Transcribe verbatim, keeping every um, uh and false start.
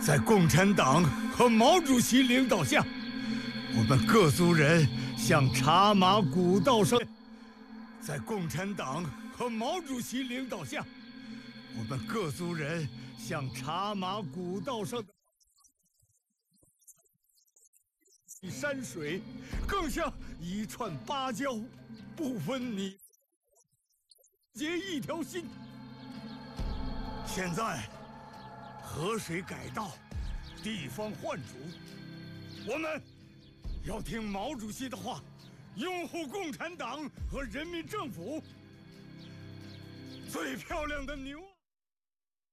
在共产党和毛主席领导下，我们各族人向茶马古道上。在共产党和毛主席领导下，我们各族人向茶马古道上的山水，更像一串芭蕉，不分你结一条心。现在河水改道，地方换主，我们要听毛主席的话，拥护共产党和人民政府。最漂亮的牛。